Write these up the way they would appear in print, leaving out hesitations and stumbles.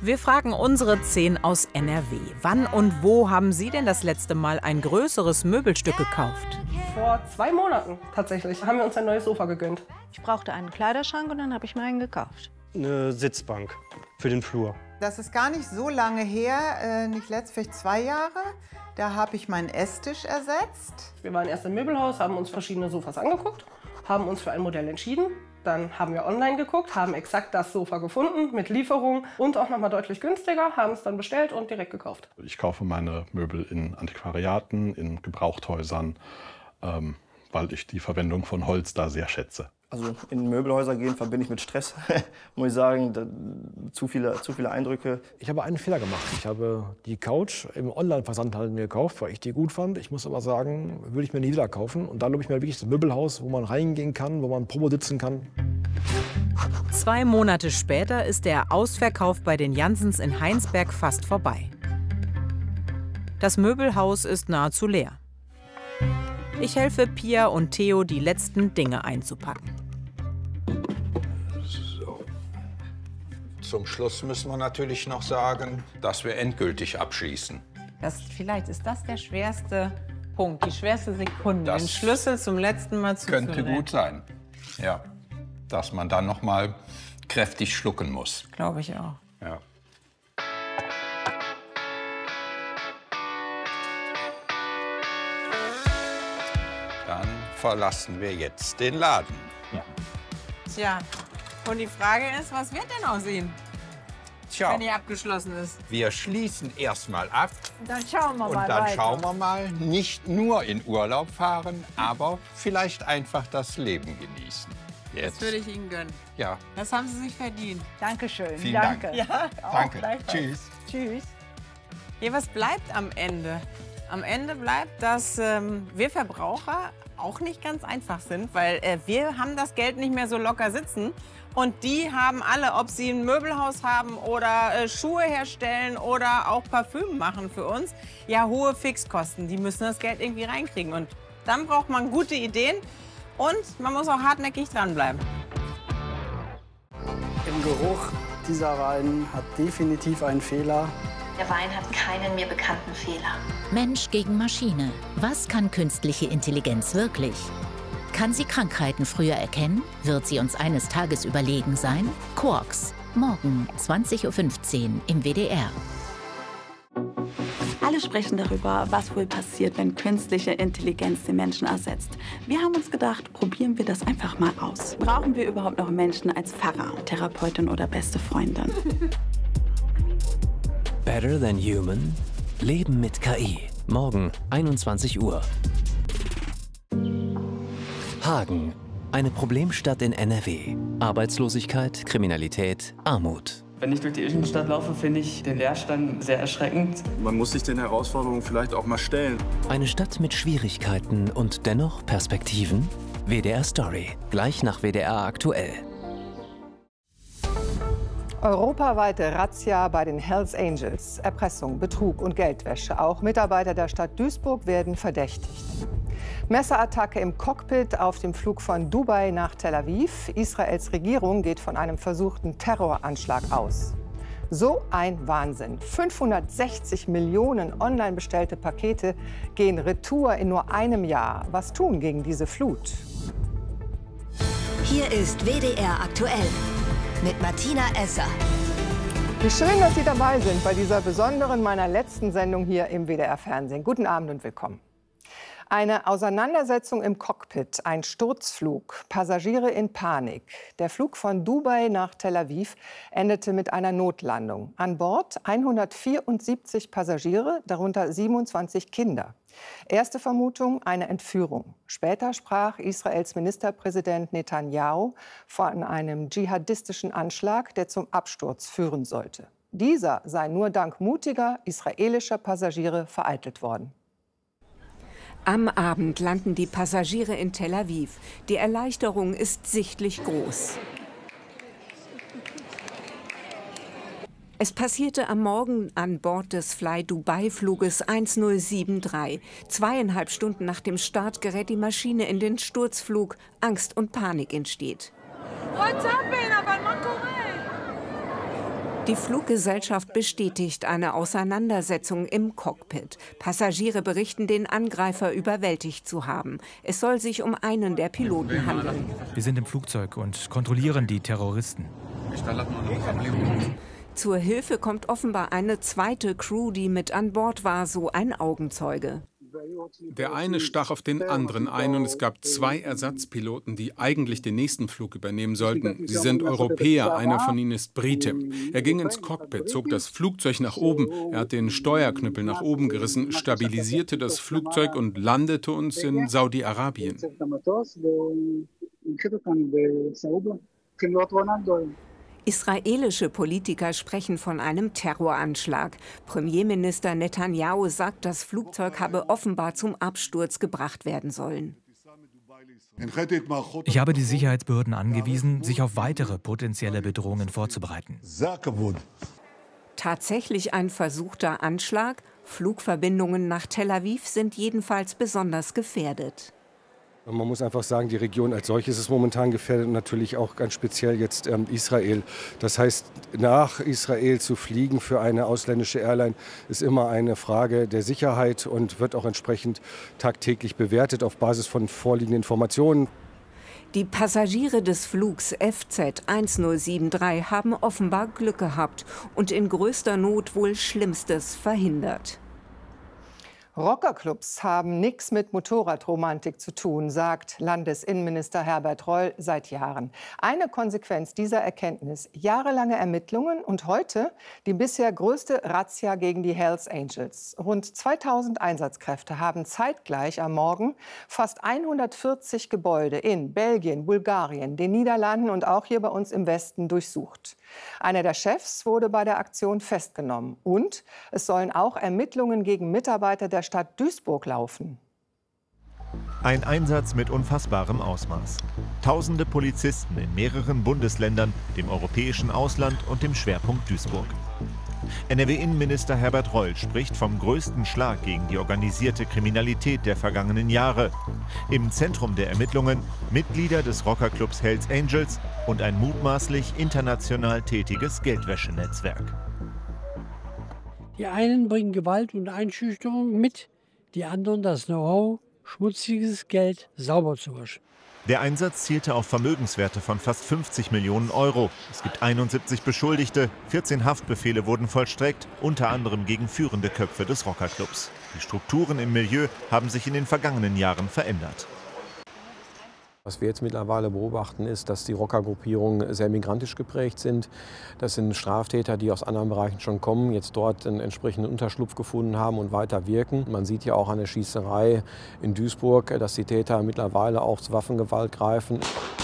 Wir fragen unsere 10 aus NRW. Wann und wo haben Sie denn das letzte Mal ein größeres Möbelstück gekauft? Vor 2 Monaten tatsächlich haben wir uns ein neues Sofa gegönnt. Ich brauchte einen Kleiderschrank und dann habe ich mir einen gekauft. Eine Sitzbank für den Flur. Das ist gar nicht so lange her, nicht letzt, vielleicht 2 Jahre. Da habe ich meinen Esstisch ersetzt. Wir waren erst im Möbelhaus, haben uns verschiedene Sofas angeguckt, haben uns für ein Modell entschieden. Dann haben wir online geguckt, haben exakt das Sofa gefunden mit Lieferung und auch noch mal deutlich günstiger, haben es dann bestellt und direkt gekauft. Ich kaufe meine Möbel in Antiquariaten, in Gebrauchthäusern, weil ich die Verwendung von Holz da sehr schätze. Also in Möbelhäuser gehen verbinde ich mit Stress, muss ich sagen, zu viele Eindrücke. Ich habe einen Fehler gemacht. Ich habe die Couch im Online-Versandhandel mir gekauft, weil ich die gut fand. Ich muss aber sagen, würde ich mir nie wieder kaufen. Und dann lobe ich mir wirklich das Möbelhaus, wo man reingehen kann, wo man Probe sitzen kann. 2 Monate später ist der Ausverkauf bei den Janssens in Heinsberg fast vorbei. Das Möbelhaus ist nahezu leer. Ich helfe Pia und Theo, die letzten Dinge einzupacken. So. Zum Schluss müssen wir natürlich noch sagen, dass wir endgültig abschließen. Vielleicht ist das der schwerste Punkt, die schwerste Sekunde, Das den Schlüssel zum letzten Mal zuzunehmen. Könnte gut sein, ja. Dass man dann noch mal kräftig schlucken muss. Glaube ich auch. Ja. Dann verlassen wir jetzt den Laden. Tja, und die Frage ist, was wird denn aus Ihnen, Tja, wenn die abgeschlossen ist? wir schließen erstmal ab Dann schauen wir und mal dann weiter. schauen wir mal, nicht nur in Urlaub fahren, aber vielleicht einfach das Leben genießen. Das Jetzt. würde ich Ihnen gönnen. Ja, Das haben Sie sich verdient. Dankeschön. Vielen Danke. Dank. Ja, danke. gleichfalls. Tschüss. Tschüss. Ja, was bleibt am Ende? Am Ende bleibt, dass wir Verbraucher auch nicht ganz einfach sind, weil wir haben das Geld nicht mehr so locker sitzen. Und die haben alle, ob sie ein Möbelhaus haben oder Schuhe herstellen oder auch Parfüm machen für uns, ja, hohe Fixkosten. Die müssen das Geld irgendwie reinkriegen. Und dann braucht man gute Ideen und man muss auch hartnäckig dranbleiben. Im Geruch dieser Wein hat definitiv einen Fehler. Der Wein hat keinen mir bekannten Fehler. Mensch gegen Maschine. Was kann künstliche Intelligenz wirklich? Kann sie Krankheiten früher erkennen? Wird sie uns eines Tages überlegen sein? Quarks. Morgen 20:15 Uhr im WDR. Alle sprechen darüber, was wohl passiert, wenn künstliche Intelligenz den Menschen ersetzt. Wir haben uns gedacht, probieren wir das einfach mal aus. Brauchen wir überhaupt noch Menschen als Pfarrer, Therapeutin oder beste Freundin? Better Than Human? Leben mit KI. Morgen 21 Uhr. Hagen. Eine Problemstadt in NRW. Arbeitslosigkeit, Kriminalität, Armut. Wenn ich durch die Innenstadt laufe, finde ich den Leerstand sehr erschreckend. Man muss sich den Herausforderungen vielleicht auch mal stellen. Eine Stadt mit Schwierigkeiten und dennoch Perspektiven? WDR Story. Gleich nach WDR aktuell. Europaweite Razzia bei den Hells Angels. Erpressung, Betrug und Geldwäsche. Auch Mitarbeiter der Stadt Duisburg werden verdächtigt. Messerattacke im Cockpit auf dem Flug von Dubai nach Tel Aviv. Israels Regierung geht von einem versuchten Terroranschlag aus. So ein Wahnsinn. 560 Millionen online bestellte Pakete gehen retour in nur einem Jahr. Was tun gegen diese Flut? Hier ist WDR aktuell mit Martina Esser. Wie schön, dass Sie dabei sind bei dieser besonderen, meiner letzten Sendung hier im WDR Fernsehen. Guten Abend und willkommen. Eine Auseinandersetzung im Cockpit, ein Sturzflug, Passagiere in Panik. Der Flug von Dubai nach Tel Aviv endete mit einer Notlandung. An Bord 174 Passagiere, darunter 27 Kinder. Erste Vermutung, eine Entführung. Später sprach Israels Ministerpräsident Netanyahu von einem dschihadistischen Anschlag, der zum Absturz führen sollte. Dieser sei nur dank mutiger israelischer Passagiere vereitelt worden. Am Abend landen die Passagiere in Tel Aviv. Die Erleichterung ist sichtlich groß. Es passierte am Morgen an Bord des Fly-Dubai-Fluges 1073. 2,5 Stunden nach dem Start gerät die Maschine in den Sturzflug. Angst und Panik entsteht. Die Fluggesellschaft bestätigt eine Auseinandersetzung im Cockpit. Passagiere berichten, den Angreifer überwältigt zu haben. Es soll sich um einen der Piloten handeln. Wir sind im Flugzeug und kontrollieren die Terroristen. Zur Hilfe kommt offenbar eine zweite Crew, die mit an Bord war, so ein Augenzeuge. Der eine stach auf den anderen ein und es gab 2 Ersatzpiloten, die eigentlich den nächsten Flug übernehmen sollten. Sie sind Europäer, einer von ihnen ist Brite. Er ging ins Cockpit, zog das Flugzeug nach oben, er hat den Steuerknüppel nach oben gerissen, stabilisierte das Flugzeug und landete uns in Saudi-Arabien. Israelische Politiker sprechen von einem Terroranschlag. Premierminister Netanyahu sagt, das Flugzeug habe offenbar zum Absturz gebracht werden sollen. Ich habe die Sicherheitsbehörden angewiesen, sich auf weitere potenzielle Bedrohungen vorzubereiten. Tatsächlich ein versuchter Anschlag? Flugverbindungen nach Tel Aviv sind jedenfalls besonders gefährdet. Man muss einfach sagen, die Region als solches ist momentan gefährdet und natürlich auch ganz speziell jetzt Israel. Das heißt, nach Israel zu fliegen für eine ausländische Airline ist immer eine Frage der Sicherheit und wird auch entsprechend tagtäglich bewertet auf Basis von vorliegenden Informationen. Die Passagiere des Flugs FZ 1073 haben offenbar Glück gehabt und in größter Not wohl Schlimmstes verhindert. Rockerclubs haben nichts mit Motorradromantik zu tun, sagt Landesinnenminister Herbert Reul seit Jahren. Eine Konsequenz dieser Erkenntnis: jahrelange Ermittlungen und heute die bisher größte Razzia gegen die Hells Angels. Rund 2000 Einsatzkräfte haben zeitgleich am Morgen fast 140 Gebäude in Belgien, Bulgarien, den Niederlanden und auch hier bei uns im Westen durchsucht. Einer der Chefs wurde bei der Aktion festgenommen. Und es sollen auch Ermittlungen gegen Mitarbeiter der Stadt Duisburg laufen. Ein Einsatz mit unfassbarem Ausmaß. Tausende Polizisten in mehreren Bundesländern, dem europäischen Ausland und dem Schwerpunkt Duisburg. NRW-Innenminister Herbert Reul spricht vom größten Schlag gegen die organisierte Kriminalität der vergangenen Jahre. Im Zentrum der Ermittlungen Mitglieder des Rockerclubs Hells Angels und ein mutmaßlich international tätiges Geldwäschenetzwerk. Die einen bringen Gewalt und Einschüchterung mit, die anderen das Know-how, schmutziges Geld sauber zu waschen. Der Einsatz zielte auf Vermögenswerte von fast 50 Millionen Euro. Es gibt 71 Beschuldigte, 14 Haftbefehle wurden vollstreckt, unter anderem gegen führende Köpfe des Rockerclubs. Die Strukturen im Milieu haben sich in den vergangenen Jahren verändert. Was wir jetzt mittlerweile beobachten, ist, dass die Rockergruppierungen sehr migrantisch geprägt sind. Das sind Straftäter, die aus anderen Bereichen schon kommen, jetzt dort einen entsprechenden Unterschlupf gefunden haben und weiter wirken. Man sieht ja auch an der Schießerei in Duisburg, dass die Täter mittlerweile auch zur Waffengewalt greifen.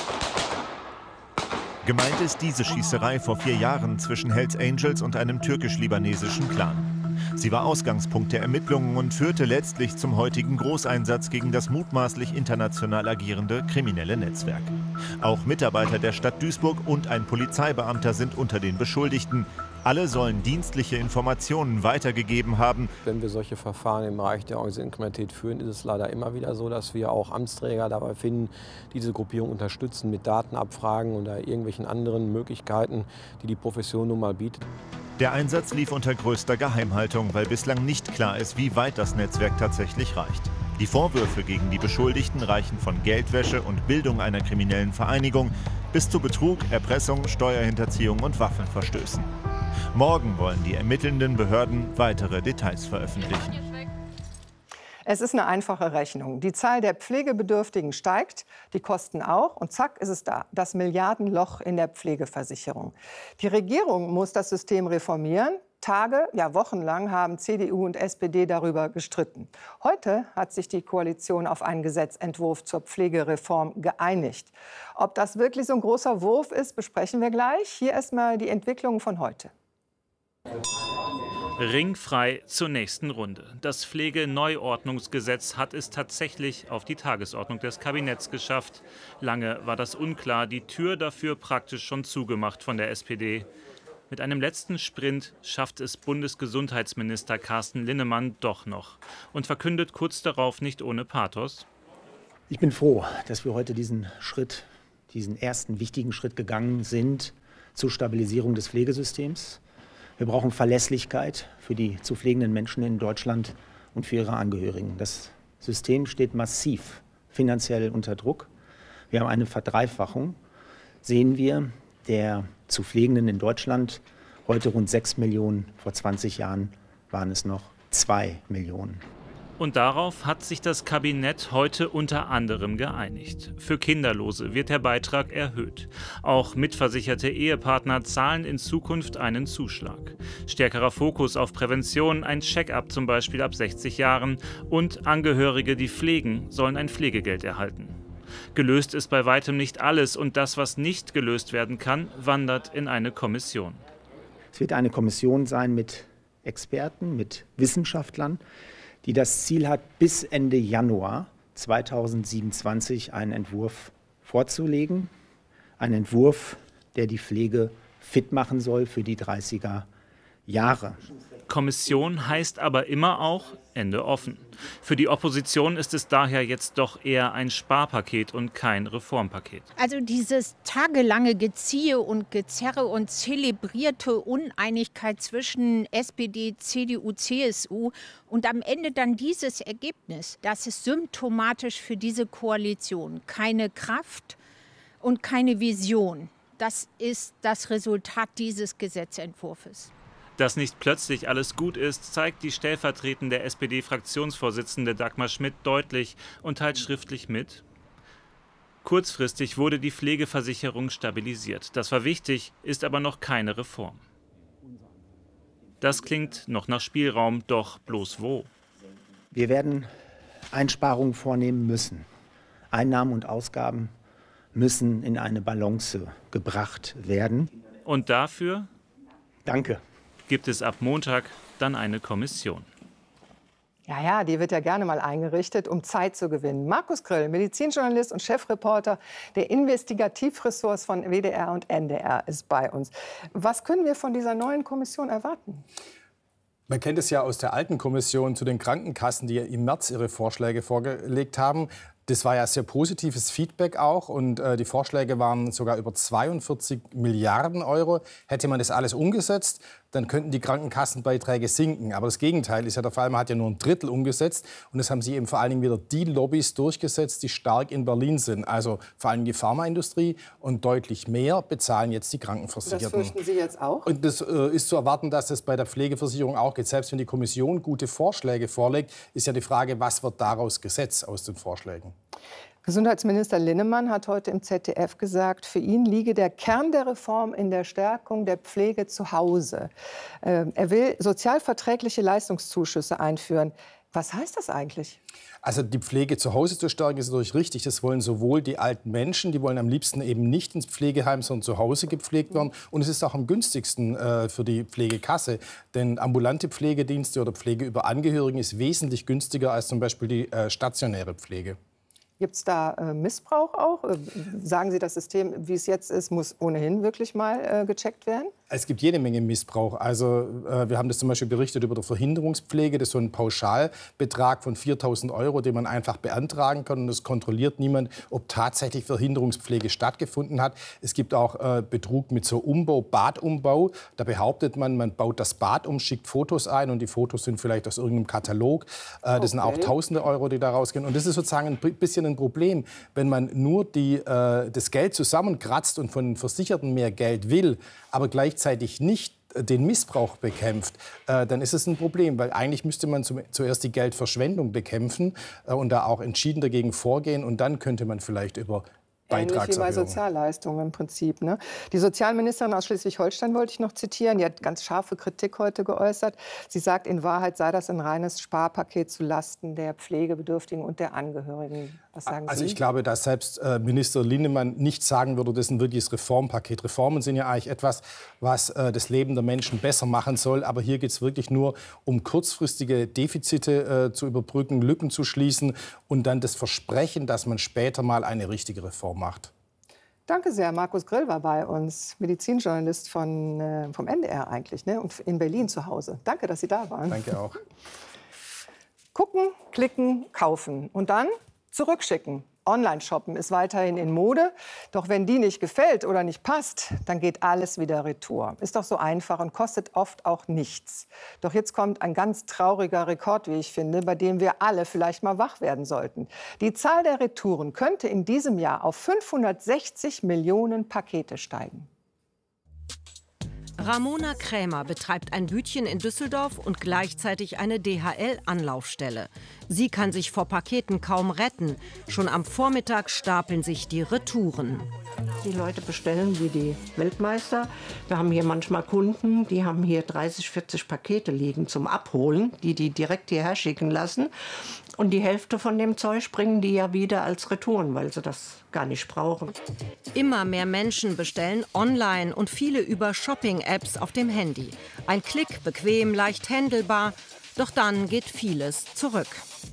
Gemeint ist diese Schießerei vor 4 Jahren zwischen Hells Angels und einem türkisch-libanesischen Clan. Sie war Ausgangspunkt der Ermittlungen und führte letztlich zum heutigen Großeinsatz gegen das mutmaßlich international agierende kriminelle Netzwerk. Auch Mitarbeiter der Stadt Duisburg und ein Polizeibeamter sind unter den Beschuldigten. Alle sollen dienstliche Informationen weitergegeben haben. Wenn wir solche Verfahren im Bereich der organisierten Kriminalität führen, ist es leider immer wieder so, dass wir auch Amtsträger dabei finden, diese Gruppierung unterstützen mit Datenabfragen oder irgendwelchen anderen Möglichkeiten, die die Profession nun mal bietet. Der Einsatz lief unter größter Geheimhaltung, weil bislang nicht klar ist, wie weit das Netzwerk tatsächlich reicht. Die Vorwürfe gegen die Beschuldigten reichen von Geldwäsche und Bildung einer kriminellen Vereinigung bis zu Betrug, Erpressung, Steuerhinterziehung und Waffenverstößen. Morgen wollen die ermittelnden Behörden weitere Details veröffentlichen. Es ist eine einfache Rechnung. Die Zahl der Pflegebedürftigen steigt, die Kosten auch. Und zack, ist es da, das Milliardenloch in der Pflegeversicherung. Die Regierung muss das System reformieren. Tage, ja wochenlang haben CDU und SPD darüber gestritten. Heute hat sich die Koalition auf einen Gesetzentwurf zur Pflegereform geeinigt. Ob das wirklich so ein großer Wurf ist, besprechen wir gleich. Hier erstmal die Entwicklungen von heute. Ringfrei zur nächsten Runde. Das Pflegeneuordnungsgesetz hat es tatsächlich auf die Tagesordnung des Kabinetts geschafft. Lange war das unklar, die Tür dafür praktisch schon zugemacht von der SPD. Mit einem letzten Sprint schafft es Bundesgesundheitsminister Carsten Linnemann doch noch und verkündet kurz darauf nicht ohne Pathos: Ich bin froh, dass wir heute diesen ersten wichtigen Schritt gegangen sind zur Stabilisierung des Pflegesystems. Wir brauchen Verlässlichkeit für die zu pflegenden Menschen in Deutschland und für ihre Angehörigen. Das System steht massiv finanziell unter Druck. Wir haben eine Verdreifachung, sehen wir, der zu Pflegenden in Deutschland. Heute rund 6 Millionen, vor 20 Jahren waren es noch 2 Millionen. Und darauf hat sich das Kabinett heute unter anderem geeinigt. Für Kinderlose wird der Beitrag erhöht. Auch mitversicherte Ehepartner zahlen in Zukunft einen Zuschlag. Stärkerer Fokus auf Prävention, ein Check-up zum Beispiel ab 60 Jahren und Angehörige, die pflegen, sollen ein Pflegegeld erhalten. Gelöst ist bei weitem nicht alles und das, was nicht gelöst werden kann, wandert in eine Kommission. Es wird eine Kommission sein mit Experten, mit Wissenschaftlern, die das Ziel hat, bis Ende Januar 2027 einen Entwurf vorzulegen. Ein Entwurf, der die Pflege fit machen soll für die 30er Jahre. Kommission heißt aber immer auch Ende offen. Für die Opposition ist es daher jetzt doch eher ein Sparpaket und kein Reformpaket. Also dieses tagelange Geziehe und Gezerre und zelebrierte Uneinigkeit zwischen SPD, CDU, CSU und am Ende dann dieses Ergebnis, das ist symptomatisch für diese Koalition. Keine Kraft und keine Vision. Das ist das Resultat dieses Gesetzentwurfs. Dass nicht plötzlich alles gut ist, zeigt die stellvertretende SPD-Fraktionsvorsitzende Dagmar Schmidt deutlich und teilt schriftlich mit: Kurzfristig wurde die Pflegeversicherung stabilisiert. Das war wichtig, ist aber noch keine Reform. Das klingt noch nach Spielraum, doch bloß wo? Wir werden Einsparungen vornehmen müssen. Einnahmen und Ausgaben müssen in eine Balance gebracht werden. Und dafür? Danke. Gibt es ab Montag dann eine Kommission. Ja, die wird ja gerne mal eingerichtet, um Zeit zu gewinnen. Markus Grill, Medizinjournalist und Chefreporter der Investigativressorts von WDR und NDR, ist bei uns. Was können wir von dieser neuen Kommission erwarten? Man kennt es ja aus der alten Kommission zu den Krankenkassen, die im März ihre Vorschläge vorgelegt haben. Das war ja sehr positives Feedback auch und die Vorschläge waren sogar über 42 Milliarden Euro. Hätte man das alles umgesetzt, dann könnten die Krankenkassenbeiträge sinken. Aber das Gegenteil ist ja der Fall, man hat ja nur ein Drittel umgesetzt. Und das haben sie eben vor allen Dingen wieder die Lobbys durchgesetzt, die stark in Berlin sind. Also vor allem die Pharmaindustrie und deutlich mehr bezahlen jetzt die Krankenversicherten. Das fürchten Sie jetzt auch? Und das ist zu erwarten, dass es bei der Pflegeversicherung auch geht. Selbst wenn die Kommission gute Vorschläge vorlegt, ist ja die Frage, was wird daraus gesetzt aus den Vorschlägen? Gesundheitsminister Linnemann hat heute im ZDF gesagt, für ihn liege der Kern der Reform in der Stärkung der Pflege zu Hause. Er will sozialverträgliche Leistungszuschüsse einführen. Was heißt das eigentlich? Also die Pflege zu Hause zu stärken, ist natürlich richtig. Das wollen sowohl die alten Menschen, die wollen am liebsten eben nicht ins Pflegeheim, sondern zu Hause gepflegt werden. Und es ist auch am günstigsten für die Pflegekasse. Denn ambulante Pflegedienste oder Pflege über Angehörigen ist wesentlich günstiger als zum Beispiel die stationäre Pflege. Gibt es da Missbrauch auch? Sagen Sie, das System, wie es jetzt ist, muss ohnehin wirklich mal gecheckt werden? Es gibt jede Menge Missbrauch. Also wir haben das zum Beispiel berichtet über die Verhinderungspflege. Das ist so ein Pauschalbetrag von 4.000 €, den man einfach beantragen kann. Und es kontrolliert niemand, ob tatsächlich Verhinderungspflege stattgefunden hat. Es gibt auch Betrug mit so Umbau, Badumbau. Da behauptet man, man baut das Bad um, schickt Fotos ein und die Fotos sind vielleicht aus irgendeinem Katalog. Das sind auch Tausende Euro, die da rausgehen. Und das ist sozusagen ein bisschen ein Problem, wenn man nur das Geld zusammenkratzt und von den Versicherten mehr Geld will, aber gleichzeitig nicht den Missbrauch bekämpft, dann ist es ein Problem. Weil eigentlich müsste man zuerst die Geldverschwendung bekämpfen und da auch entschieden dagegen vorgehen. Und dann könnte man vielleicht über Ähnlich wie bei Sozialleistungen im Prinzip. Ne? Die Sozialministerin aus Schleswig-Holstein wollte ich noch zitieren. Die hat ganz scharfe Kritik heute geäußert. Sie sagt, in Wahrheit sei das ein reines Sparpaket zulasten der Pflegebedürftigen und der Angehörigen. Was sagen Sie? Also ich glaube, dass selbst Minister Linnemann nicht sagen würde, das ist ein wirkliches Reformpaket. Reformen sind ja eigentlich etwas, was das Leben der Menschen besser machen soll. Aber hier geht es wirklich nur um kurzfristige Defizite zu überbrücken, Lücken zu schließen und dann das Versprechen, dass man später mal eine richtige Reform macht. Danke sehr. Markus Grill war bei uns, Medizinjournalist vom NDR eigentlich, ne? Und in Berlin zu Hause. Danke, dass Sie da waren. Danke auch. Gucken, klicken, kaufen und dann zurückschicken. Online-Shoppen ist weiterhin in Mode. Doch wenn die nicht gefällt oder nicht passt, dann geht alles wieder retour. Ist doch so einfach und kostet oft auch nichts. Doch jetzt kommt ein ganz trauriger Rekord, wie ich finde, bei dem wir alle vielleicht mal wach werden sollten. Die Zahl der Retouren könnte in diesem Jahr auf 560 Millionen Pakete steigen. Ramona Krämer betreibt ein Bütchen in Düsseldorf und gleichzeitig eine DHL-Anlaufstelle. Sie kann sich vor Paketen kaum retten. Schon am Vormittag stapeln sich die Retouren. Die Leute bestellen wie die Weltmeister. Wir haben hier manchmal Kunden, die haben hier 30, 40 Pakete liegen zum Abholen, die direkt hierher schicken lassen. Und die Hälfte von dem Zeug bringen die ja wieder als Retouren, weil sie das gar nicht brauchen. Immer mehr Menschen bestellen online und viele über Shopping-Apps auf dem Handy. Ein Klick, bequem, leicht händelbar, doch dann geht vieles zurück.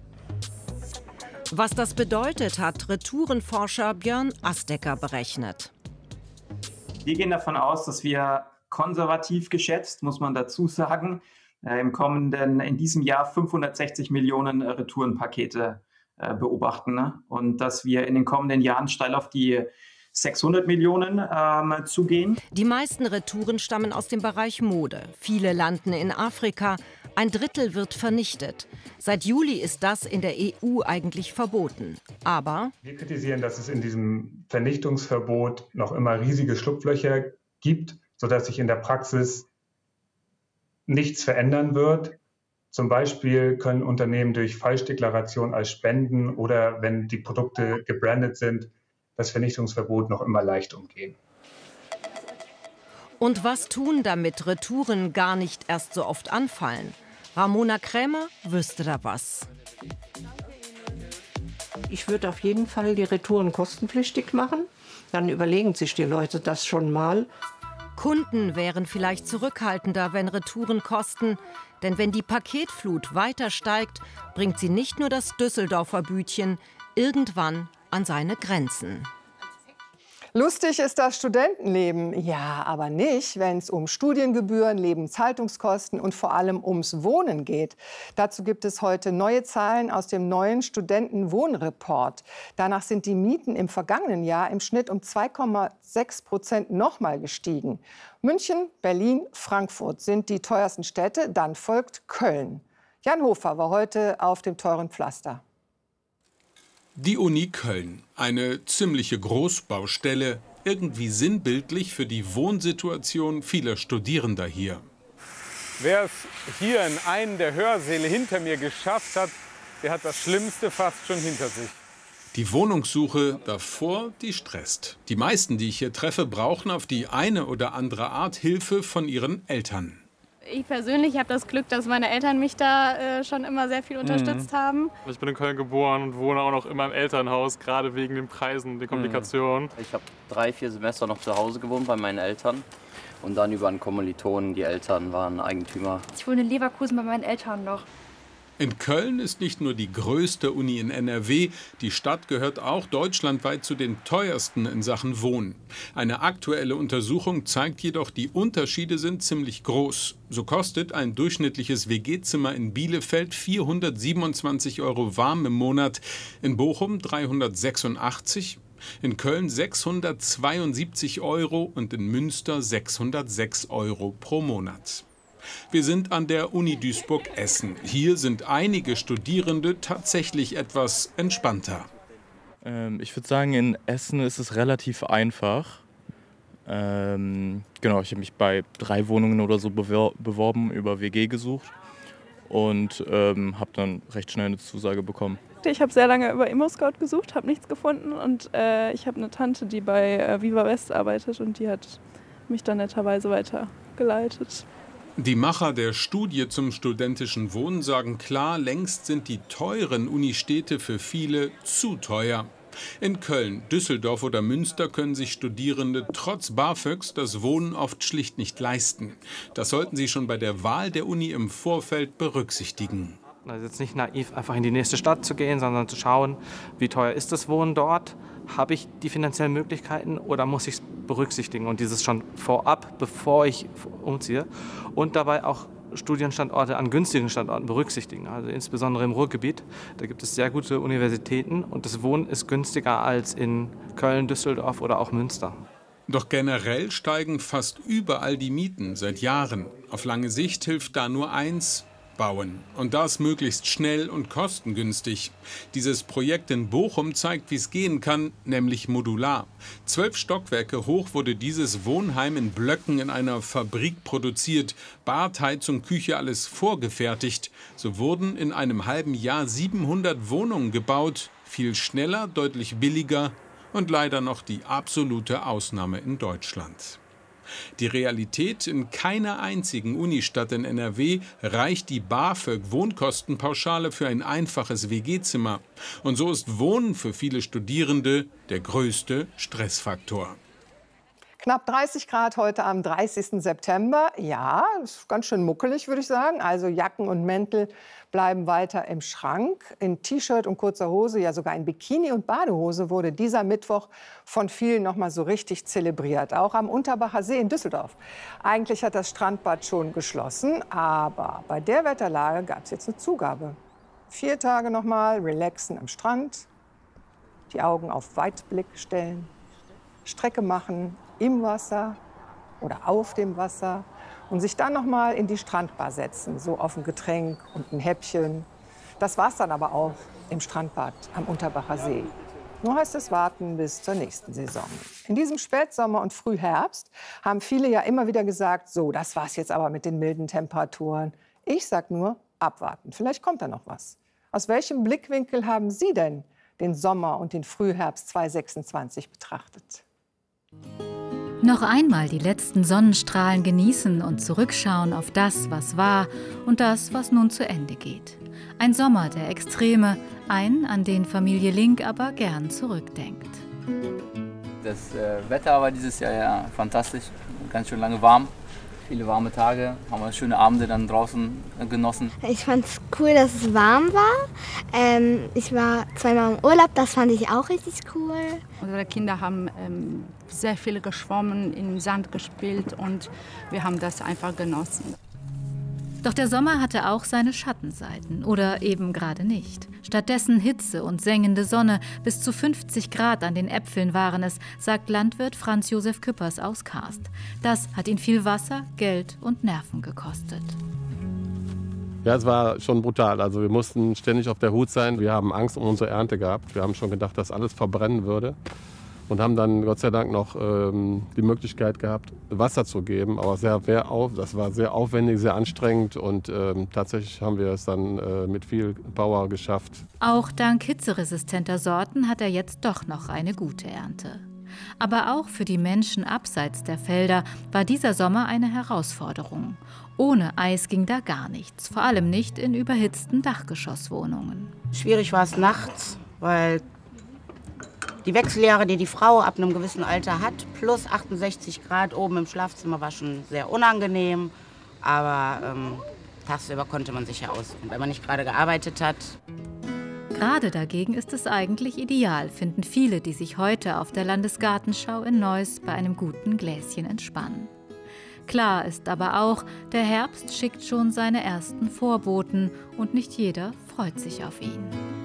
Was das bedeutet, hat Retourenforscher Björn Astecker berechnet. Wir gehen davon aus, dass wir konservativ geschätzt, muss man dazu sagen, in diesem Jahr 560 Millionen Retourenpakete beobachten. Ne? Und dass wir in den kommenden Jahren steil auf die 600 Millionen zugehen. Die meisten Retouren stammen aus dem Bereich Mode. Viele landen in Afrika. Ein Drittel wird vernichtet. Seit Juli ist das in der EU eigentlich verboten. Aber wir kritisieren, dass es in diesem Vernichtungsverbot noch immer riesige Schlupflöcher gibt, sodass sich in der Praxis nichts verändern wird. Zum Beispiel können Unternehmen durch Falschdeklaration als Spenden oder wenn die Produkte gebrandet sind, das Vernichtungsverbot noch immer leicht umgehen. Und was tun, damit Retouren gar nicht erst so oft anfallen? Ramona Krämer wüsste da was. Ich würde auf jeden Fall die Retouren kostenpflichtig machen. Dann überlegen sich die Leute das schon mal. Kunden wären vielleicht zurückhaltender, wenn Retouren kosten. Denn wenn die Paketflut weiter steigt, bringt sie nicht nur das Düsseldorfer Bütchen irgendwann an seine Grenzen. Lustig ist das Studentenleben. Ja, aber nicht, wenn es um Studiengebühren, Lebenshaltungskosten und vor allem ums Wohnen geht. Dazu gibt es heute neue Zahlen aus dem neuen Studentenwohnreport. Danach sind die Mieten im vergangenen Jahr im Schnitt um 2,6% nochmal gestiegen. München, Berlin, Frankfurt sind die teuersten Städte. Dann folgt Köln. Jan Hofer war heute auf dem teuren Pflaster. Die Uni Köln, eine ziemliche Großbaustelle, irgendwie sinnbildlich für die Wohnsituation vieler Studierender hier. Wer es hier in einen der Hörsäle hinter mir geschafft hat, der hat das Schlimmste fast schon hinter sich. Die Wohnungssuche davor, die stresst. Die meisten, die ich hier treffe, brauchen auf die eine oder andere Art Hilfe von ihren Eltern. Ich persönlich habe das Glück, dass meine Eltern mich da schon immer sehr viel unterstützt haben. Ich bin in Köln geboren und wohne auch noch immer im Elternhaus, gerade wegen den Preisen und den Komplikationen. Ich habe 3, 4 Semester noch zu Hause gewohnt bei meinen Eltern und dann über einen Kommilitonen, die Eltern waren Eigentümer. Ich wohne in Leverkusen bei meinen Eltern noch. In Köln ist nicht nur die größte Uni in NRW, die Stadt gehört auch deutschlandweit zu den teuersten in Sachen Wohnen. Eine aktuelle Untersuchung zeigt jedoch, die Unterschiede sind ziemlich groß. So kostet ein durchschnittliches WG-Zimmer in Bielefeld 427 € warm im Monat, in Bochum 386, in Köln 672 € und in Münster 606 € pro Monat. Wir sind an der Uni Duisburg-Essen. Hier sind einige Studierende tatsächlich etwas entspannter. Ich würde sagen, in Essen ist es relativ einfach. Genau, ich habe mich bei 3 Wohnungen oder so beworben, über WG gesucht und habe dann recht schnell eine Zusage bekommen. Ich habe sehr lange über ImmoScout gesucht, habe nichts gefunden und ich habe eine Tante, die bei Viva West arbeitet und die hat mich dann netterweise weitergeleitet. Die Macher der Studie zum studentischen Wohnen sagen klar, längst sind die teuren Unistädte für viele zu teuer. In Köln, Düsseldorf oder Münster können sich Studierende trotz BAföGs das Wohnen oft schlicht nicht leisten. Das sollten sie schon bei der Wahl der Uni im Vorfeld berücksichtigen. Also jetzt nicht naiv einfach in die nächste Stadt zu gehen, sondern zu schauen, wie teuer ist das Wohnen dort? Habe ich die finanziellen Möglichkeiten oder muss ich es berücksichtigen? Und dieses schon vorab, bevor ich umziehe. Und dabei auch Studienstandorte an günstigen Standorten berücksichtigen. Also insbesondere im Ruhrgebiet, da gibt es sehr gute Universitäten und das Wohnen ist günstiger als in Köln, Düsseldorf oder auch Münster. Doch generell steigen fast überall die Mieten seit Jahren. Auf lange Sicht hilft da nur eins: bauen. Und das möglichst schnell und kostengünstig. Dieses Projekt in Bochum zeigt, wie es gehen kann, nämlich modular. 12 Stockwerke hoch wurde dieses Wohnheim in Blöcken in einer Fabrik produziert. Bad, Heizung, Küche, alles vorgefertigt. So wurden in einem halben Jahr 700 Wohnungen gebaut. Viel schneller, deutlich billiger und leider noch die absolute Ausnahme in Deutschland. Die Realität: in keiner einzigen Unistadt in NRW reicht die BAföG-Wohnkostenpauschale für ein einfaches WG-Zimmer. Und so ist Wohnen für viele Studierende der größte Stressfaktor. Knapp 30 Grad heute am 30. September. Ja, ist ganz schön muckelig, würde ich sagen. Also Jacken und Mäntel bleiben weiter im Schrank. In T-Shirt und kurzer Hose, ja sogar in Bikini und Badehose wurde dieser Mittwoch von vielen noch mal so richtig zelebriert. Auch am Unterbacher See in Düsseldorf. Eigentlich hat das Strandbad schon geschlossen, aber bei der Wetterlage gab es jetzt eine Zugabe. 4 Tage noch mal relaxen am Strand, die Augen auf Weitblick stellen, Strecke machen im Wasser oder auf dem Wasser und sich dann noch mal in die Strandbar setzen, so auf ein Getränk und ein Häppchen. Das war's dann aber auch im Strandbad am Unterbacher See. Nur heißt es warten bis zur nächsten Saison. In diesem Spätsommer und Frühherbst haben viele ja immer wieder gesagt, so, das war's jetzt aber mit den milden Temperaturen. Ich sag nur, abwarten, vielleicht kommt da noch was. Aus welchem Blickwinkel haben Sie denn den Sommer und den Frühherbst 2026 betrachtet? Noch einmal die letzten Sonnenstrahlen genießen und zurückschauen auf das, was war und das, was nun zu Ende geht. Ein Sommer der Extreme, an den Familie Link aber gern zurückdenkt. Das Wetter war dieses Jahr ja fantastisch, ganz schön lange warm. Viele warme Tage, haben wir schöne Abende dann draußen genossen. Ich fand es cool, dass es warm war. Ich war zweimal im Urlaub, das fand ich auch richtig cool. Unsere Kinder haben sehr viel geschwommen, im Sand gespielt und wir haben das einfach genossen. Doch der Sommer hatte auch seine Schattenseiten oder eben gerade nicht. Stattdessen Hitze und sengende Sonne, bis zu 50 Grad an den Äpfeln waren es, sagt Landwirt Franz Josef Küppers aus Karst. Das hat ihn viel Wasser, Geld und Nerven gekostet. Ja, es war schon brutal. Also wir mussten ständig auf der Hut sein. Wir haben Angst um unsere Ernte gehabt. Wir haben schon gedacht, dass alles verbrennen würde. Und haben dann Gott sei Dank noch die Möglichkeit gehabt, Wasser zu geben. Aber das war sehr aufwendig, sehr anstrengend. Und tatsächlich haben wir es dann mit viel Power geschafft. Auch dank hitzeresistenter Sorten hat er jetzt doch noch eine gute Ernte. Aber auch für die Menschen abseits der Felder war dieser Sommer eine Herausforderung. Ohne Eis ging da gar nichts, vor allem nicht in überhitzten Dachgeschosswohnungen. Schwierig war es nachts, weil die Wechseljahre, die die Frau ab einem gewissen Alter hat, plus 68 Grad oben im Schlafzimmer, war schon sehr unangenehm. Aber tagsüber konnte man sich ja ausruhen, wenn man nicht gerade gearbeitet hat. Gerade dagegen ist es eigentlich ideal, finden viele, die sich heute auf der Landesgartenschau in Neuss bei einem guten Gläschen entspannen. Klar ist aber auch, der Herbst schickt schon seine ersten Vorboten und nicht jeder freut sich auf ihn.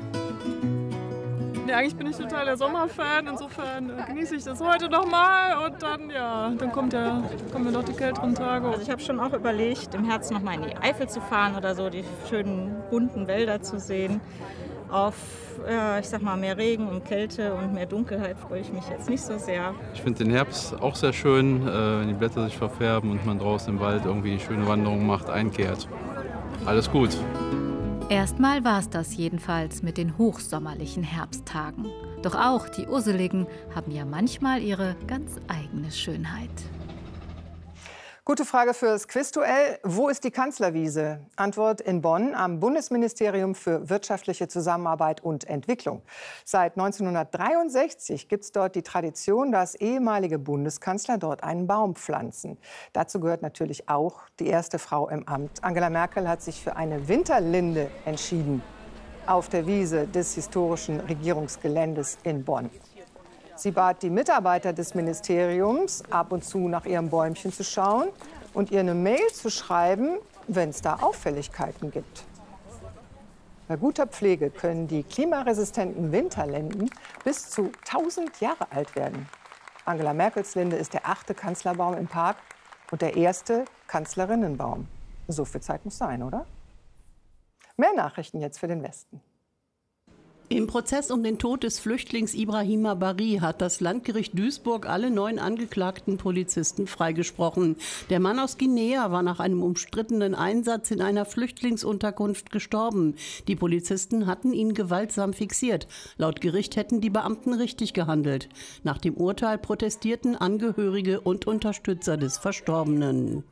Ja, eigentlich bin ich total der Sommerfan, insofern genieße ich das heute nochmal und dann kommen ja noch die kälteren Tage. Also ich habe schon auch überlegt, im Herbst nochmal in die Eifel zu fahren oder so, die schönen bunten Wälder zu sehen. Auf, ich sag mal, mehr Regen und Kälte und mehr Dunkelheit freue ich mich jetzt nicht so sehr. Ich finde den Herbst auch sehr schön, wenn die Blätter sich verfärben und man draußen im Wald irgendwie schöne Wanderungen macht, einkehrt. Alles gut. Erstmal war es das jedenfalls mit den hochsommerlichen Herbsttagen. Doch auch die Urseligen haben ja manchmal ihre ganz eigene Schönheit. Gute Frage fürs Quizduell. Wo ist die Kanzlerwiese? Antwort: in Bonn am Bundesministerium für wirtschaftliche Zusammenarbeit und Entwicklung. Seit 1963 gibt es dort die Tradition, dass ehemalige Bundeskanzler dort einen Baum pflanzen. Dazu gehört natürlich auch die erste Frau im Amt. Angela Merkel hat sich für eine Winterlinde entschieden auf der Wiese des historischen Regierungsgeländes in Bonn. Sie bat die Mitarbeiter des Ministeriums, ab und zu nach ihrem Bäumchen zu schauen und ihr eine Mail zu schreiben, wenn es da Auffälligkeiten gibt. Bei guter Pflege können die klimaresistenten Winterlinden bis zu 1000 Jahre alt werden. Angela Merkels Linde ist der 8. Kanzlerbaum im Park und der 1. Kanzlerinnenbaum. So viel Zeit muss sein, oder? Mehr Nachrichten jetzt für den Westen. Im Prozess um den Tod des Flüchtlings Ibrahima Bari hat das Landgericht Duisburg alle 9 angeklagten Polizisten freigesprochen. Der Mann aus Guinea war nach einem umstrittenen Einsatz in einer Flüchtlingsunterkunft gestorben. Die Polizisten hatten ihn gewaltsam fixiert. Laut Gericht hätten die Beamten richtig gehandelt. Nach dem Urteil protestierten Angehörige und Unterstützer des Verstorbenen.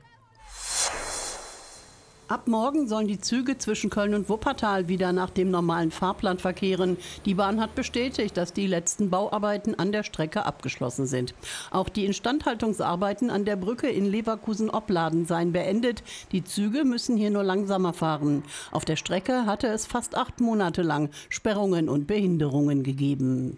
Ab morgen sollen die Züge zwischen Köln und Wuppertal wieder nach dem normalen Fahrplan verkehren. Die Bahn hat bestätigt, dass die letzten Bauarbeiten an der Strecke abgeschlossen sind. Auch die Instandhaltungsarbeiten an der Brücke in Leverkusen-Opladen seien beendet. Die Züge müssen hier nur langsamer fahren. Auf der Strecke hatte es fast 8 Monate lang Sperrungen und Behinderungen gegeben.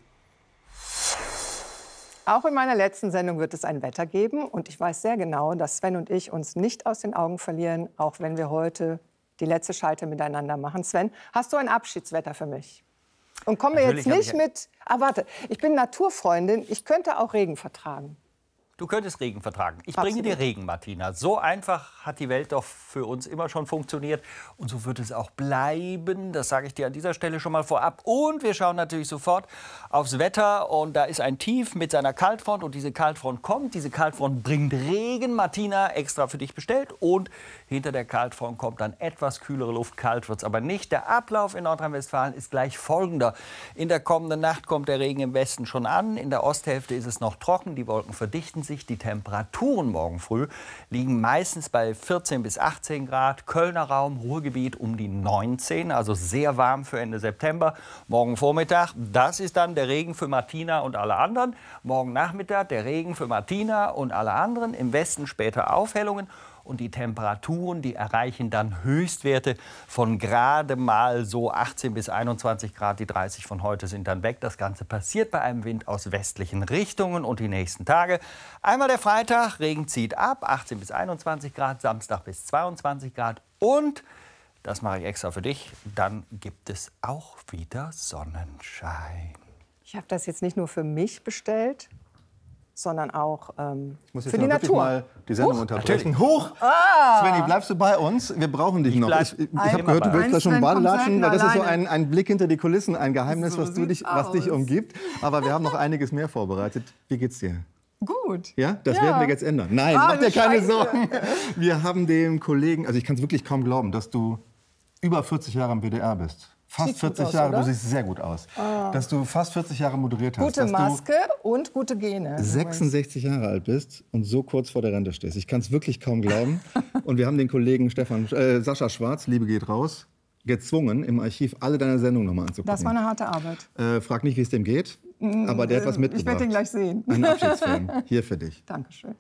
Auch in meiner letzten Sendung wird es ein Wetter geben. Und ich weiß sehr genau, dass Sven und ich uns nicht aus den Augen verlieren, auch wenn wir heute die letzte Schalte miteinander machen. Sven, hast du ein Abschiedswetter für mich? Und kommen wir jetzt nicht mit... Ah, warte, ich bin Naturfreundin, ich könnte auch Regen vertragen. Du könntest Regen vertragen. Ich bringe dir Regen, Martina. So einfach hat die Welt doch für uns immer schon funktioniert. Und so wird es auch bleiben. Das sage ich dir an dieser Stelle schon mal vorab. Und wir schauen natürlich sofort aufs Wetter. Und da ist ein Tief mit seiner Kaltfront. Und diese Kaltfront kommt. Diese Kaltfront bringt Regen. Martina, extra für dich bestellt. Und hinter der Kaltfront kommt dann etwas kühlere Luft. Kalt wird es aber nicht. Der Ablauf in Nordrhein-Westfalen ist gleich folgender. In der kommenden Nacht kommt der Regen im Westen schon an. In der Osthälfte ist es noch trocken. Die Wolken verdichten sich. Die Temperaturen morgen früh liegen meistens bei 14 bis 18 Grad. Kölner Raum, Ruhrgebiet um die 19, also sehr warm für Ende September. Morgen Vormittag, das ist dann der Regen für Martina und alle anderen. Morgen Nachmittag der Regen für Martina und alle anderen. Im Westen später Aufhellungen. Und die Temperaturen, die erreichen dann Höchstwerte von gerade mal so 18 bis 21 Grad. Die 30 von heute sind dann weg. Das Ganze passiert bei einem Wind aus westlichen Richtungen. Und die nächsten Tage, einmal der Freitag, Regen zieht ab, 18 bis 21 Grad, Samstag bis 22 Grad. Und, das mache ich extra für dich, dann gibt es auch wieder Sonnenschein. Ich habe das jetzt nicht nur für mich bestellt, sondern auch ich muss jetzt für die Natur. Mal die Sendung unterbrechen. Huch! Sveni, bleibst du bei uns? Wir brauchen dich noch. Ich habe gehört, du willst da schon Badelatschen, weil das ist so ein Blick hinter die Kulissen, ein Geheimnis, was dich umgibt. Aber wir haben noch einiges mehr vorbereitet. Wie geht's dir? Gut. Ja, das werden wir jetzt ändern. Nein, mach dir keine Sorgen. Wir haben dem Kollegen, also ich kann es wirklich kaum glauben, dass du über 40 Jahre im WDR bist. Fast 40 Jahre, du siehst sehr gut aus. Dass du fast 40 Jahre moderiert hast. Gute Maske und gute Gene. 66 Jahre alt bist und so kurz vor der Rente stehst. Ich kann es wirklich kaum glauben. Und wir haben den Kollegen Sascha Schwarz, Liebe geht raus, gezwungen, im Archiv alle deine Sendungen nochmal anzugucken. Das war eine harte Arbeit. Frag nicht, wie es dem geht, aber der hat was mitgebracht. Ich werde ihn gleich sehen. Ein Abschiedsfilm, hier für dich. Dankeschön.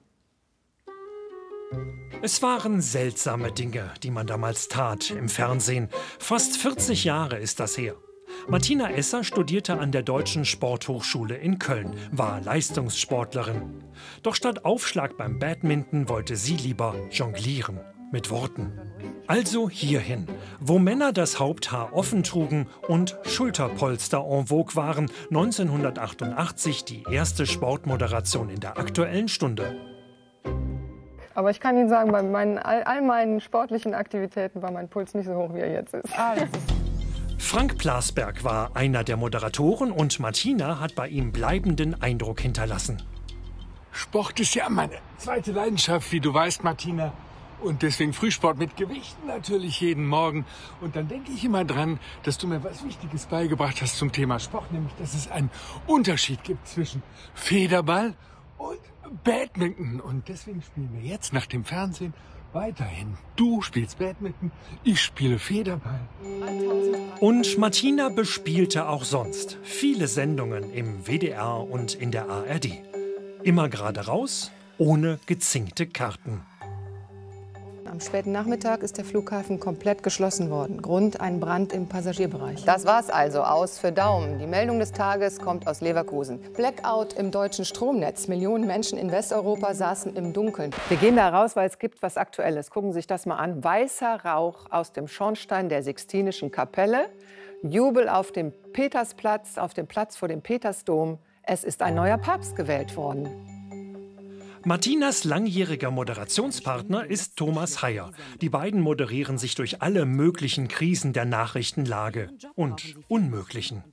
Es waren seltsame Dinge, die man damals tat im Fernsehen. Fast 40 Jahre ist das her. Martina Esser studierte an der Deutschen Sporthochschule in Köln, war Leistungssportlerin. Doch statt Aufschlag beim Badminton wollte sie lieber jonglieren mit Worten. Also hierhin, wo Männer das Haupthaar offen trugen und Schulterpolster en vogue waren. 1988 die erste Sportmoderation in der Aktuellen Stunde. Aber ich kann Ihnen sagen, bei all meinen sportlichen Aktivitäten war mein Puls nicht so hoch, wie er jetzt ist. Frank Plasberg war einer der Moderatoren und Martina hat bei ihm bleibenden Eindruck hinterlassen. Sport ist ja meine zweite Leidenschaft, wie du weißt, Martina. Und deswegen Frühsport mit Gewichten natürlich jeden Morgen. Und dann denke ich immer dran, dass du mir was Wichtiges beigebracht hast zum Thema Sport, nämlich dass es einen Unterschied gibt zwischen Federball und Badminton. Und deswegen spielen wir jetzt nach dem Fernsehen weiterhin. Du spielst Badminton, ich spiele Federball. Und Martina bespielte auch sonst viele Sendungen im WDR und in der ARD. Immer gerade raus, ohne gezinkte Karten. Am späten Nachmittag ist der Flughafen komplett geschlossen worden. Grund: ein Brand im Passagierbereich. Das war's also. Aus für Daumen. Die Meldung des Tages kommt aus Leverkusen. Blackout im deutschen Stromnetz. Millionen Menschen in Westeuropa saßen im Dunkeln. Wir gehen da raus, weil es gibt was Aktuelles. Gucken Sie sich das mal an. Weißer Rauch aus dem Schornstein der Sixtinischen Kapelle. Jubel auf dem Petersplatz, auf dem Platz vor dem Petersdom. Es ist ein neuer Papst gewählt worden. Martinas langjähriger Moderationspartner ist Thomas Heyer. Die beiden moderieren sich durch alle möglichen Krisen der Nachrichtenlage und unmöglichen.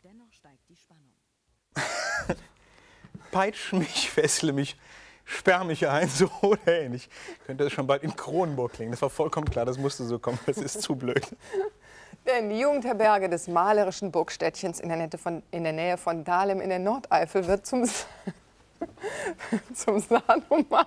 Peitsch mich, fessle mich, sperr mich ein, so oder ähnlich. Könnte es schon bald in Kronenburg klingen. Das war vollkommen klar, das musste so kommen, das ist zu blöd. Denn die Jugendherberge des malerischen Burgstädtchens in der Nähe von Dahlem in der Nordeifel wird zum Sanomat.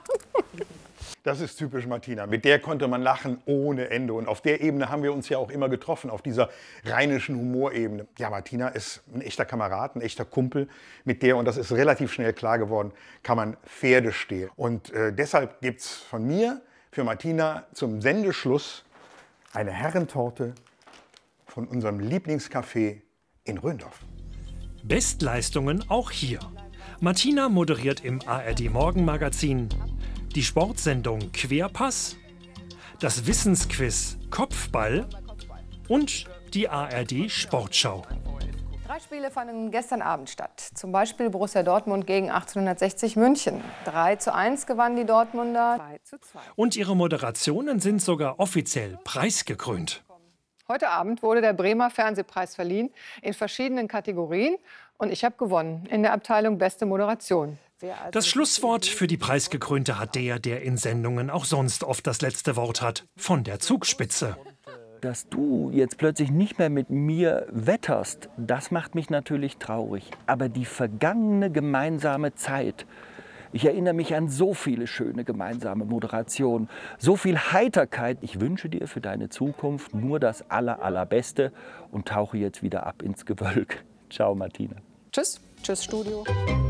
Das ist typisch Martina. Mit der konnte man lachen ohne Ende. Und auf der Ebene haben wir uns ja auch immer getroffen, auf dieser rheinischen Humorebene. Ja, Martina ist ein echter Kamerad, ein echter Kumpel. Mit der, und das ist relativ schnell klar geworden, kann man Pferde stehlen. Und deshalb gibt es von mir für Martina zum Sendeschluss eine Herrentorte von unserem Lieblingscafé in Rhöndorf. Bestleistungen auch hier. Martina moderiert im ARD-Morgenmagazin die Sportsendung Querpass, das Wissensquiz Kopfball und die ARD-Sportschau. 3 Spiele fanden gestern Abend statt. Zum Beispiel Borussia Dortmund gegen 1860 München. 3:1 gewannen die Dortmunder. 2:2. Und ihre Moderationen sind sogar offiziell preisgekrönt. Heute Abend wurde der Bremer Fernsehpreis verliehen in verschiedenen Kategorien. Und ich habe gewonnen in der Abteilung Beste Moderation. Das Schlusswort für die Preisgekrönte hat der in Sendungen auch sonst oft das letzte Wort hat, von der Zugspitze. Dass du jetzt plötzlich nicht mehr mit mir wetterst, das macht mich natürlich traurig. Aber die vergangene gemeinsame Zeit, ich erinnere mich an so viele schöne gemeinsame Moderationen, so viel Heiterkeit. Ich wünsche dir für deine Zukunft nur das Allerbeste und tauche jetzt wieder ab ins Gewölk. Ciao, Martina. Tschüss. Tschüss, Studio.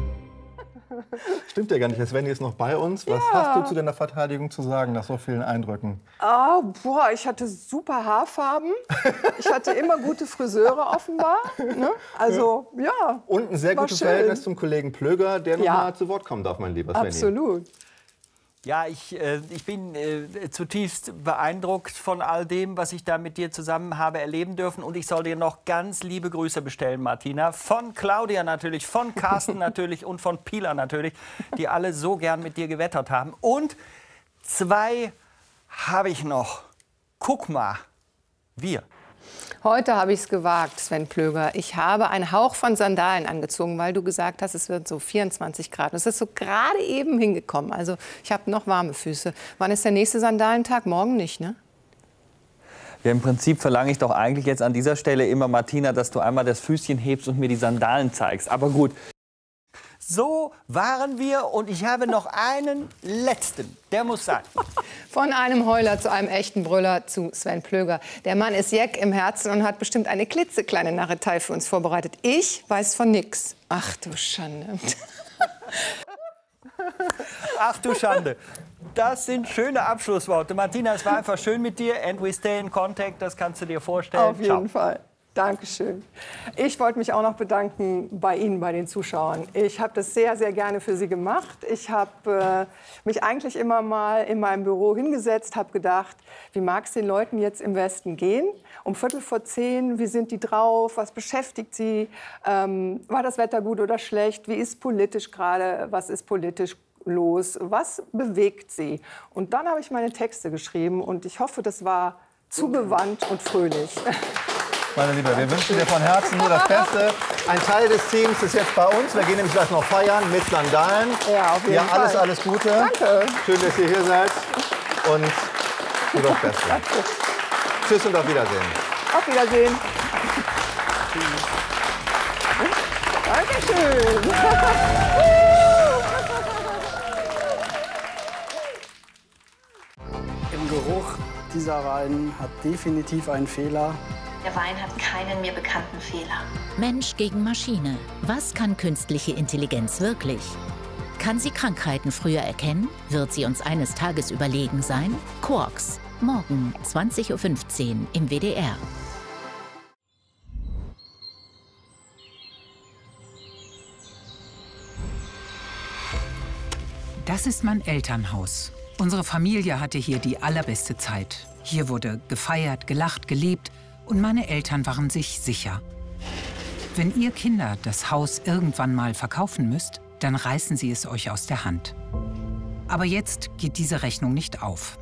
Stimmt ja gar nicht, der Sven ist noch bei uns. Was hast du zu deiner Verteidigung zu sagen nach so vielen Eindrücken? Ich hatte super Haarfarben. Ich hatte immer gute Friseure offenbar. Ne? Also, ja. Und ein sehr gutes Verhältnis zum Kollegen Plöger, der noch mal zu Wort kommen darf, mein lieber Sven. Absolut. Ja, ich bin zutiefst beeindruckt von all dem, was ich da mit dir zusammen habe erleben dürfen. Und ich soll dir noch ganz liebe Grüße bestellen, Martina. Von Claudia natürlich, von Carsten natürlich und von Pila natürlich, die alle so gern mit dir gewettert haben. Und 2 habe ich noch. Guck mal, wir. Heute habe ich es gewagt, Sven Plöger. Ich habe einen Hauch von Sandalen angezogen, weil du gesagt hast, es wird so 24 Grad. Und es ist so gerade eben hingekommen. Also ich habe noch warme Füße. Wann ist der nächste Sandalentag? Morgen nicht, ne? Ja, im Prinzip verlange ich doch eigentlich jetzt an dieser Stelle immer, Martina, dass du einmal das Füßchen hebst und mir die Sandalen zeigst. Aber gut. So waren wir und ich habe noch einen letzten. Der muss sein. Von einem Heuler zu einem echten Brüller zu Sven Plöger. Der Mann ist Jack im Herzen und hat bestimmt eine klitzekleine Narretei für uns vorbereitet. Ich weiß von nix. Ach du Schande. Ach du Schande. Das sind schöne Abschlussworte. Martina, es war einfach schön mit dir. And we stay in contact, das kannst du dir vorstellen. Auf jeden Fall. Dankeschön. Ich wollte mich auch noch bedanken bei Ihnen, bei den Zuschauern. Ich habe das sehr, sehr gerne für Sie gemacht. Ich habe mich eigentlich immer mal in meinem Büro hingesetzt, habe gedacht, wie mag es den Leuten jetzt im Westen gehen? Um 9:15, wie sind die drauf? Was beschäftigt sie? War das Wetter gut oder schlecht? Wie ist politisch gerade? Was ist politisch los? Was bewegt sie? Und dann habe ich meine Texte geschrieben und ich hoffe, das war zugewandt und fröhlich. Meine Liebe, wir wünschen dir von Herzen nur das Beste. Ein Teil des Teams ist jetzt bei uns. Wir gehen nämlich gleich noch feiern mit Sandalen. Ja, auf jeden Fall. Alles Gute. Danke. Schön, dass ihr hier seid. Und nur das Beste. Danke. Tschüss und auf Wiedersehen. Auf Wiedersehen. Dankeschön. Im Geruch dieser Wein hat definitiv einen Fehler. Der Wein hat keinen mir bekannten Fehler. Mensch gegen Maschine. Was kann künstliche Intelligenz wirklich? Kann sie Krankheiten früher erkennen? Wird sie uns eines Tages überlegen sein? Quarks. Morgen 20:15 Uhr im WDR. Das ist mein Elternhaus. Unsere Familie hatte hier die allerbeste Zeit. Hier wurde gefeiert, gelacht, gelebt und meine Eltern waren sich sicher. Wenn ihr Kinder das Haus irgendwann mal verkaufen müsst, dann reißen sie es euch aus der Hand. Aber jetzt geht diese Rechnung nicht auf.